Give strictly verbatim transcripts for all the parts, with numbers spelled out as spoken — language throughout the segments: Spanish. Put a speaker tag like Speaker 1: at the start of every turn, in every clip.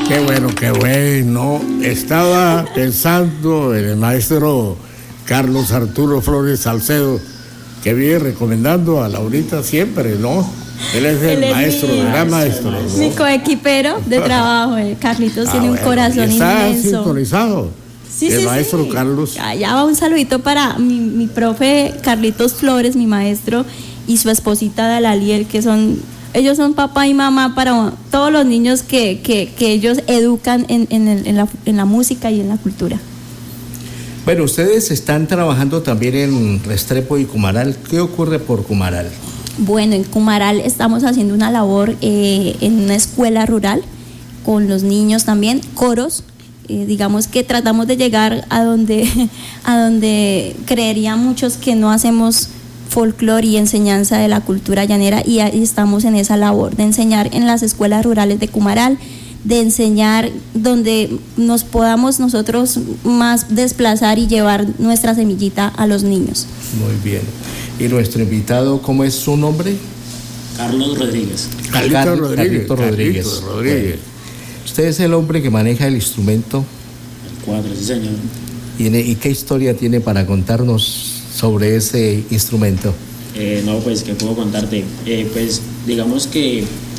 Speaker 1: Qué bueno, qué bueno. Estaba pensando en el maestro Carlos Arturo Flores Salcedo, que viene recomendando a Laurita siempre, ¿no? Él es el Él maestro, el gran maestro. ¿no?
Speaker 2: Mi coequipero de trabajo, eh. Carlitos ah, tiene bueno, un corazón
Speaker 1: está
Speaker 2: inmenso.
Speaker 1: Está sintonizado.
Speaker 2: Sí,
Speaker 1: el
Speaker 2: sí,
Speaker 1: maestro
Speaker 2: sí.
Speaker 1: Carlos.
Speaker 2: Allá va un saludito para mi, mi profe Carlitos Flores, mi maestro, y su esposita Dalaliel, que son, ellos son papá y mamá para todos los niños que, que, que ellos educan en, en, el, en, la, en la música y en la cultura.
Speaker 3: Bueno, ustedes están trabajando también en Restrepo y Cumaral. ¿Qué ocurre por Cumaral?
Speaker 2: Bueno, en Cumaral estamos haciendo una labor eh, en una escuela rural con los niños también, coros. Eh, digamos que tratamos de llegar a donde, a donde creerían muchos que no hacemos folclore y enseñanza de la cultura llanera, y ahí estamos en esa labor de enseñar en las escuelas rurales de Cumaral, de enseñar donde nos podamos nosotros más desplazar y llevar nuestra semillita a los niños.
Speaker 3: Muy bien. ¿Y nuestro invitado, cómo es su nombre?
Speaker 4: Carlos Rodríguez.
Speaker 1: Carlitos
Speaker 3: Car-
Speaker 1: Rodríguez.
Speaker 3: Carlitos Rodríguez.
Speaker 1: Carlitos Rodríguez.
Speaker 3: Bueno, usted es el hombre que maneja el instrumento.
Speaker 4: El cuadro, sí señor.
Speaker 3: ¿Y, ¿Y qué historia tiene para contarnos sobre ese instrumento?
Speaker 4: Eh, no, pues, ¿qué puedo contarte? Eh, pues, digamos que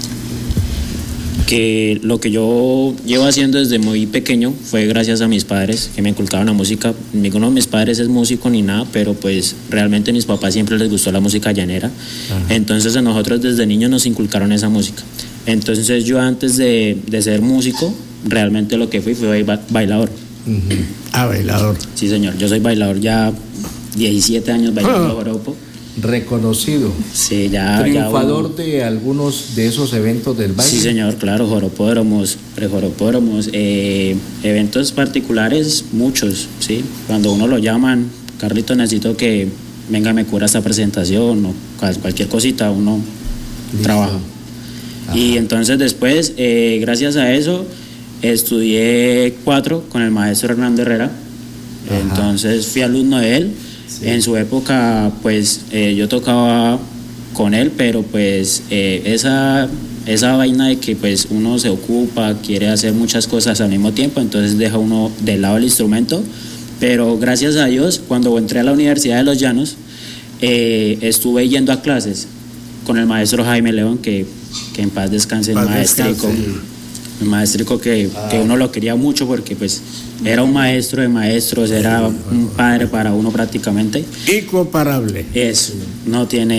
Speaker 4: que lo que yo llevo haciendo desde muy pequeño fue gracias a mis padres, que me inculcaron la música. Ninguno de mis padres es músico ni nada, pero pues realmente a mis papás siempre les gustó la música llanera. Ajá. Entonces a nosotros desde niños nos inculcaron esa música. Entonces yo antes de, de ser músico, realmente lo que fui fue bailador.
Speaker 1: Uh-huh. Ah, bailador.
Speaker 4: Sí, señor, yo soy bailador ya diecisiete años bailando joropo.
Speaker 3: Reconocido.
Speaker 4: Sí, ya.
Speaker 3: Triunfador
Speaker 4: ya
Speaker 3: de algunos de esos eventos del baile.
Speaker 4: Sí, señor, claro, joropódromos, prejoropódromos, eh, eventos particulares, muchos, sí. Cuando uno lo llaman, Carlito, necesito que venga, me cura esta presentación o cualquier cosita, uno Listo. trabaja. Ajá. Y entonces después, eh, gracias a eso, estudié cuatro con el maestro Hernando Herrera. Ajá. Entonces fui alumno de él. Sí. En su época, pues eh, yo tocaba con él, pero pues eh, esa, esa vaina de que pues uno se ocupa, quiere hacer muchas cosas al mismo tiempo, entonces deja uno de lado el instrumento. Pero gracias a Dios, cuando entré a la Universidad de Los Llanos, eh, estuve yendo a clases con el maestro Jaime León, que, que en paz descanse, el maestrico. El maestrico que, ah. que uno lo quería mucho porque pues era un maestro de maestros, era un padre para uno prácticamente.
Speaker 1: Incomparable.
Speaker 4: Eso, no tiene